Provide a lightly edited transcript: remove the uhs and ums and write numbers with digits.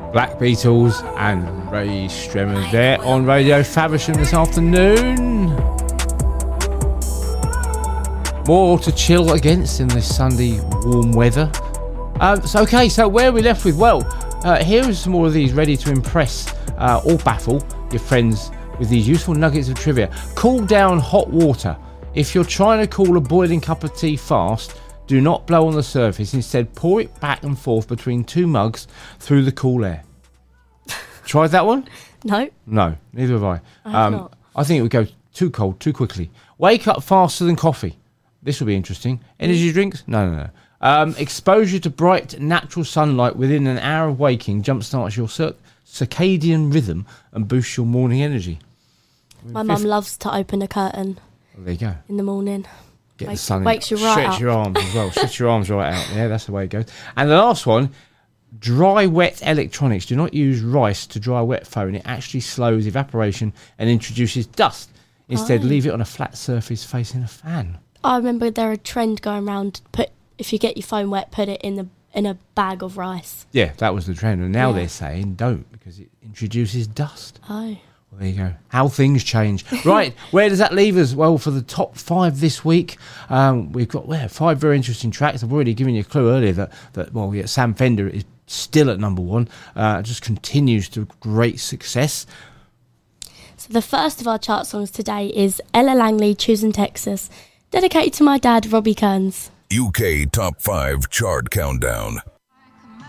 Black Beatles and Ray Stremmer there on Radio Faversham this afternoon. More to chill against in this Sunday warm weather. So where are we left with? Well, here are some more of these ready to impress or baffle your friends with these useful nuggets of trivia. Cool down hot water. If you're trying to cool a boiling cup of tea fast, do not blow on the surface. Instead, pour it back and forth between two mugs through the cool air. Tried that one? No. No, neither have I. Not. I think it would go too cold too quickly. Wake up faster than coffee. This will be interesting. Energy drinks? No. Exposure to bright natural sunlight within an hour of waking jumpstarts your circadian rhythm and boosts your morning energy. My mum loves to open a curtain. Well, there you go. In the morning. Get the sun wakes you right stretch up. your arms as well. Stretch your arms right out. Yeah, that's the way it goes. And the last one, dry wet electronics. Do not use rice to dry a wet phone. It actually slows evaporation and introduces dust. Instead, leave it on a flat surface facing a fan. I remember there a trend going around. If you get your phone wet, put it in a bag of rice. Yeah, that was the trend. And now they're saying don't because it introduces dust. Oh. Well, there you go. How things change. Right, where does that leave us? Well, for the top 5 this week, we've got 5 very interesting tracks. I've already given you a clue earlier that Sam Fender is still at number 1. Just continues to great success. So the first of our chart songs today is Ella Langley, Choosing Texas, dedicated to my dad, Robbie Kearns. UK Top 5 Chart Countdown.